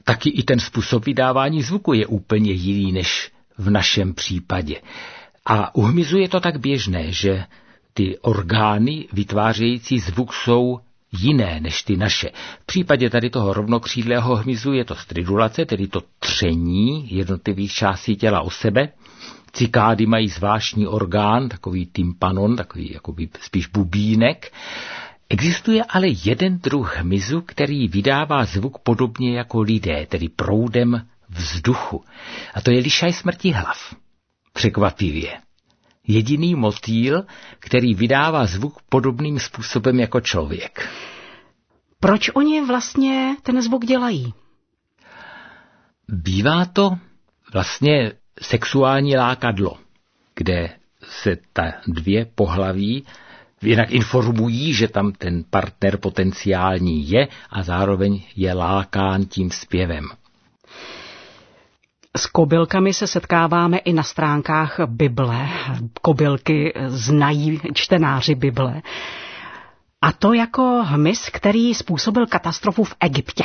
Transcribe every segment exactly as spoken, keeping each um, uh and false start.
taky i ten způsob vydávání zvuku je úplně jiný než v našem případě. A u hmyzu je to tak běžné, že ty orgány vytvářející zvuk jsou jiné než ty naše. V případě tady toho rovnokřídlého hmyzu je to stridulace, tedy to tření jednotlivých částí těla o sebe. Cikády mají zvláštní orgán, takový tympanon, takový jakoby spíš bubínek. Existuje ale jeden druh hmyzu, který vydává zvuk podobně jako lidé, tedy proudem vzduchu. A to je lišaj smrtihlav. Překvapivě. Jediný motýl, který vydává zvuk podobným způsobem jako člověk. Proč oni vlastně ten zvuk dělají? Bývá to vlastně sexuální lákadlo, kde se ta dvě pohlaví jinak informují, že tam ten partner potenciální je a zároveň je lákán tím zpěvem. S kobylkami se setkáváme i na stránkách Bible. Kobylky znají čtenáři Bible. A to jako hmyz, který způsobil katastrofu v Egyptě.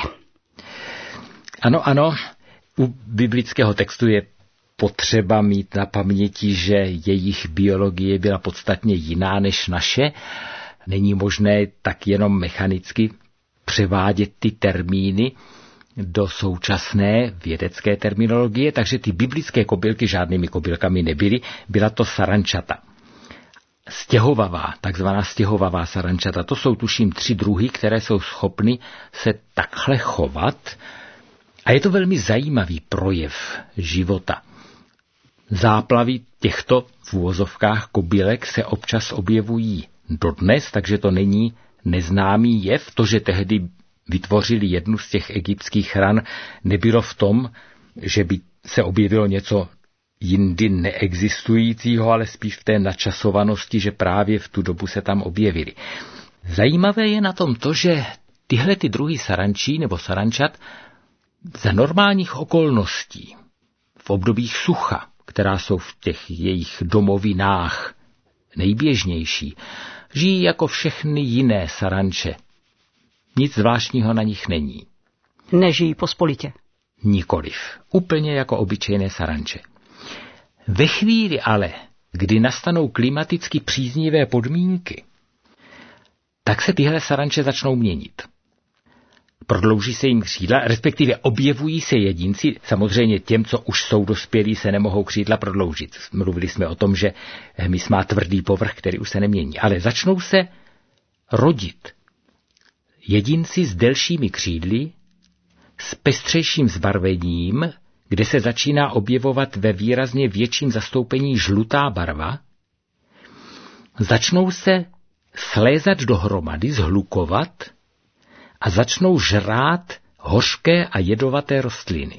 Ano, ano. U biblického textu je potřeba mít na paměti, že jejich biologie byla podstatně jiná než naše. Není možné tak jenom mechanicky převádět ty termíny do současné vědecké terminologie, takže ty biblické kobylky žádnými kobylkami nebyly, byla to sarančata. Stěhovavá, takzvaná stěhovavá sarančata, to jsou tuším tři druhy, které jsou schopny se takhle chovat a je to velmi zajímavý projev života. Záplavy těchto v uvozovkách kobylek se občas objevují dodnes, takže to není neznámý jev. To, že tehdy vytvořili jednu z těch egyptských ran, nebylo v tom, že by se objevilo něco jindy neexistujícího, ale spíš v té načasovanosti, že právě v tu dobu se tam objevily. Zajímavé je na tom to, že tyhle ty druhy sarančí nebo sarančat za normálních okolností, v obdobích sucha, která jsou v těch jejich domovinách nejběžnější, žijí jako všechny jiné saranče. Nic zvláštního na nich není. Nežijí pospolitě. Nikoliv. Úplně jako obyčejné saranče. Ve chvíli ale, kdy nastanou klimaticky příznivé podmínky, tak se tyhle saranče začnou měnit. Prodlouží se jim křídla, respektive objevují se jedinci. Samozřejmě těm, co už jsou dospělí, se nemohou křídla prodloužit. Mluvili jsme o tom, že hmyz má tvrdý povrch, který už se nemění. Ale začnou se rodit jedinci s delšími křídly, s pestřejším zbarvením, kde se začíná objevovat ve výrazně větším zastoupení žlutá barva. Začnou se slézat dohromady, zhlukovat a začnou žrát hořké a jedovaté rostliny.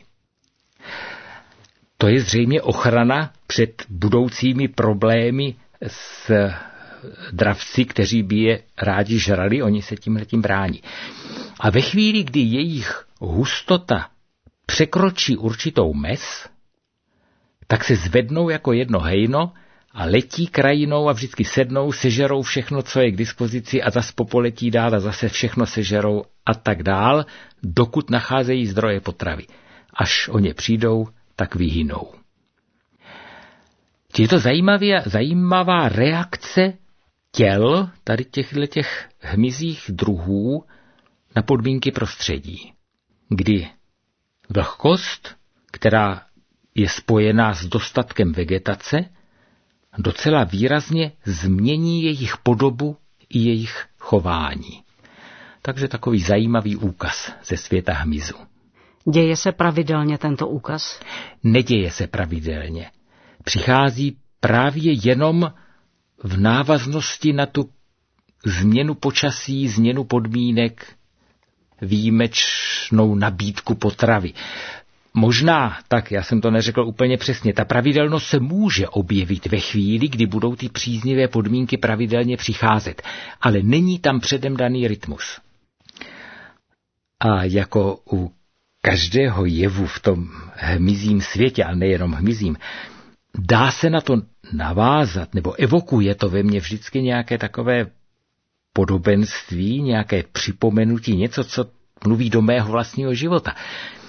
To je zřejmě ochrana před budoucími problémy s dravci, kteří by je rádi žrali, oni se tímhletím brání. A ve chvíli, kdy jejich hustota překročí určitou mez, tak se zvednou jako jedno hejno a letí krajinou a vždycky sednou, sežerou všechno, co je k dispozici a zase popoletí dál a zase všechno sežerou a tak dál, dokud nacházejí zdroje potravy. Až o ně přijdou, tak vyhynou. Je to zajímavá, zajímavá reakce těl tady těchto těch hmyzích druhů na podmínky prostředí, kdy vlhkost, která je spojená s dostatkem vegetace, docela výrazně změní jejich podobu i jejich chování. Takže takový zajímavý úkaz ze světa hmyzu. Děje se pravidelně tento úkaz? Neděje se pravidelně. Přichází právě jenom v návaznosti na tu změnu počasí, změnu podmínek, výjimečnou nabídku potravy. Možná, tak já jsem to neřekl úplně přesně, ta pravidelnost se může objevit ve chvíli, kdy budou ty příznivé podmínky pravidelně přicházet, ale není tam předem daný rytmus. A jako u každého jevu v tom hmyzím světě, a nejenom hmyzím, dá se na to navázat, nebo evokuje to ve mně vždycky nějaké takové podobenství, nějaké připomenutí, něco, co mluví do mého vlastního života.